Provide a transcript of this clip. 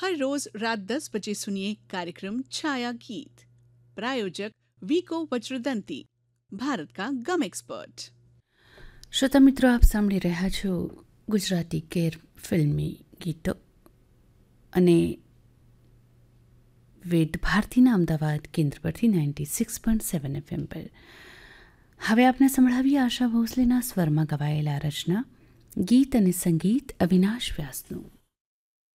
हर रोज रात 10 बजे सुनिए कार्यक्रम छाया गीत। प्रायोजक વીકો વજ્રદંતી, ભારત કા ગમ એક્સપર્ટ। શ્રોતા મિત્રો, આપ સાંભળી રહ્યા છો ગુજરાતી કેર ફિલ્મી ગીતો અને વેદ ભારતીના અમદાવાદ કેન્દ્ર પરથી 96.7 FM પર. હવે આપને સંભળાવીએ આશા ભોસલેના સ્વરમાં ગવાયેલા રચના, ગીત અને સંગીત અવિનાશ વ્યાસનું.